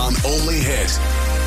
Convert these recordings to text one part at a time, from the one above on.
on Only Hit.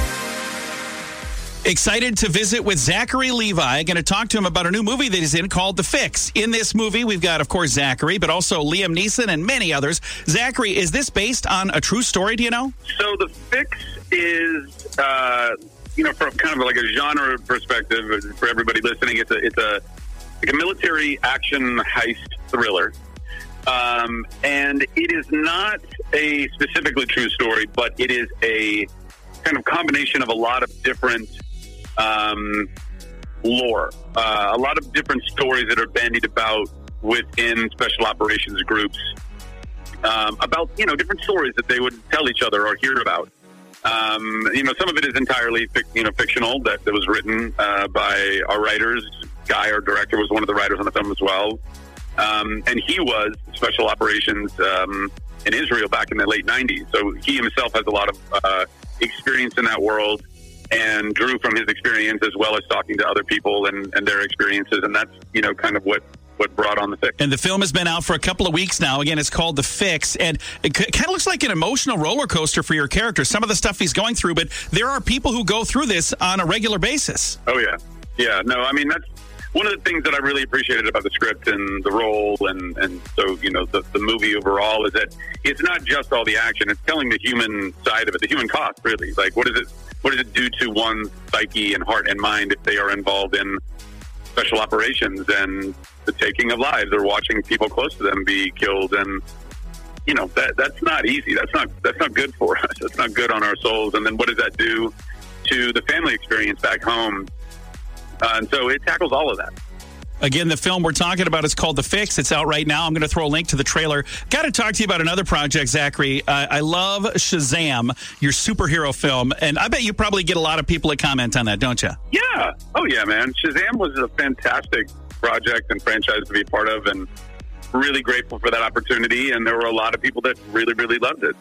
Excited to visit with Zachary Levi. Going to talk to him about a new movie that he's in called The Fix. In this movie, we've got, of course, Zachary, but also Liam Neeson and many others. Zachary, is this based on a true story, do you know? So The Fix is, from kind of like a genre perspective, for everybody listening, it's a military action heist thriller. And it is not a specifically true story, but it is a kind of combination of a lot of different lore, a lot of different stories that are bandied about within special operations groups about, different stories that they would tell each other or hear about. Some of it is entirely fictional that was written by our writers. Guy, our director, was one of the writers on the film as well. And he was special operations in Israel back in the late 90s. So he himself has a lot of experience in that world and drew from his experience as well as talking to other people and their experiences. And that's, kind of what brought on The Fix. And the film has been out for a couple of weeks now. Again, it's called The Fix. And it kind of looks like an emotional roller coaster for your character. Some of the stuff he's going through, but there are people who go through this on a regular basis. Oh, yeah. Yeah, no, I mean, that's one of the things that I really appreciated about the script and the role, and so, the movie overall is that it's not just all the action. It's telling the human side of it, the human cost, really. Like, what does it do to one's psyche and heart and mind if they are involved in special operations and the taking of lives or watching people close to them be killed? And, that's not easy. That's not good for us. That's not good on our souls. And then what does that do to the family experience back home? And so it tackles all of that. Again, the film we're talking about is called The Fix. It's out right now. I'm going to throw a link to the trailer. Got to talk to you about another project, Zachary. I love Shazam, your superhero film, and I bet you probably get a lot of people that comment on that, don't you? Yeah. Oh, yeah, man. Shazam was a fantastic project and franchise to be a part of, and really grateful for that opportunity. And there were a lot of people that really, really loved it.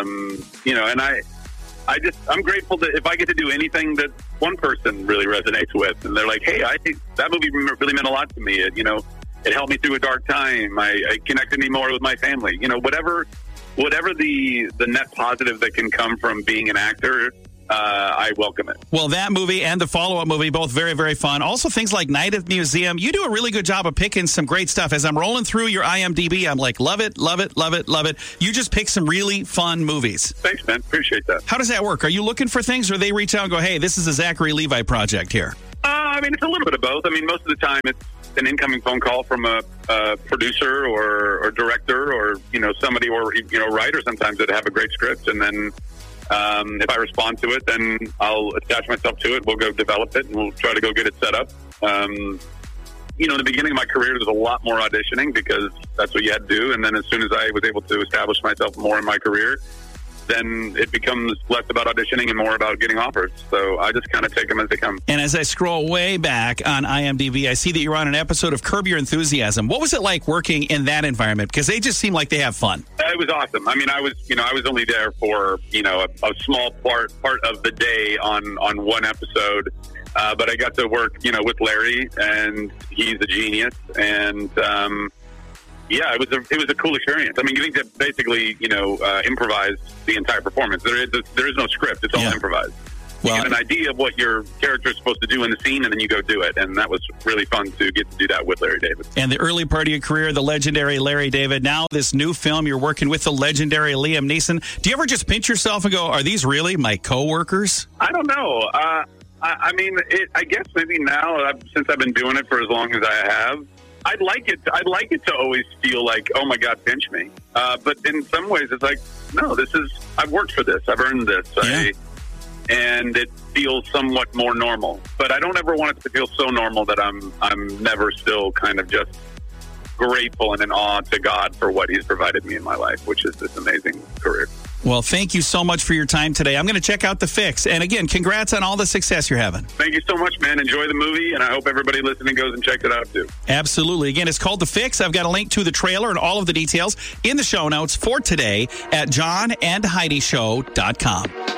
And I'm grateful that if I get to do anything that one person really resonates with, and they're like, hey, I think that movie really meant a lot to me. It helped me through a dark time. It connected me more with my family. Whatever the net positive that can come from being an actor, I welcome it. Well, that movie and the follow-up movie, both very, very fun. Also, things like Night at the Museum. You do a really good job of picking some great stuff. As I'm rolling through your IMDb, I'm like, love it, love it, love it, love it. You just pick some really fun movies. Thanks, man. Appreciate that. How does that work? Are you looking for things, or they reach out and go, hey, this is a Zachary Levi project here? It's a little bit of both. Most of the time it's an incoming phone call from a producer or director or, somebody or, writer sometimes that have a great script. And then if I respond to it, then I'll attach myself to it. We'll go develop it, and we'll try to go get it set up. In the beginning of my career, there was a lot more auditioning because that's what you had to do. And then as soon as I was able to establish myself more in my career, then it becomes less about auditioning and more about getting offers. So I just kind of take them as they come. And as I scroll way back on IMDb, I see that you're on an episode of Curb Your Enthusiasm. What was it like working in that environment? Because they just seem like they have fun. It was awesome. I was only there for, a small part of the day on one episode. But I got to work, with Larry, and he's a genius. And, it was a cool experience. Getting to basically, improvise the entire performance. There is no script. It's all improvised. You get an idea of what your character is supposed to do in the scene, and then you go do it. And that was really fun to get to do that with Larry David. And the early part of your career, the legendary Larry David. Now this new film, you're working with the legendary Liam Neeson. Do you ever just pinch yourself and go, are these really my coworkers? I don't know. I guess maybe now, since I've been doing it for as long as I have, I'd like it to always feel like, oh my God, pinch me. But in some ways, it's like, no, I've worked for this. I've earned this. Yeah. And it feels somewhat more normal. But I don't ever want it to feel so normal that I'm never still kind of just grateful and in awe to God for what He's provided me in my life, which is this amazing career. Well, thank you so much for your time today. I'm going to check out The Fix. And again, congrats on all the success you're having. Thank you so much, man. Enjoy the movie, and I hope everybody listening goes and checks it out, too. Absolutely. Again, it's called The Fix. I've got a link to the trailer and all of the details in the show notes for today at johnandheidishow.com.